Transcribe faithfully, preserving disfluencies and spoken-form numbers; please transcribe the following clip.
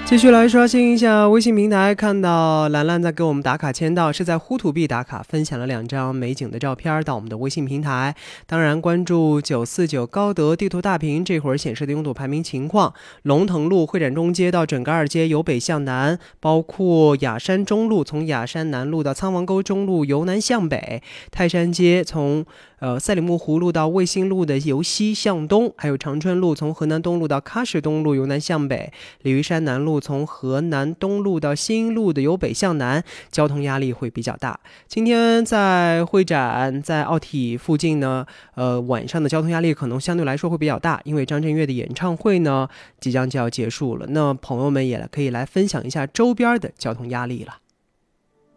继续来刷新一下微信平台，看到兰兰在给我们打卡签到，是在呼图币打卡，分享了两张美景的照片到我们的微信平台。当然关注九四九高德地图大屏，这会儿显示的拥堵排名情况：龙腾路会展中街到整个二街由北向南，包括雅山中路从雅山南路到苍王沟中路由南向北，泰山街从呃赛里木湖路到卫星路的由西向东，还有长春路从河南东路到喀什东路由南向北，鲤鱼山南路从河南东路到新路的由北向南，交通压力会比较大。今天在会展在奥体附近呢，呃晚上的交通压力可能相对来说会比较大，因为张震岳的演唱会呢即将就要结束了，那朋友们也可以来分享一下周边的交通压力了。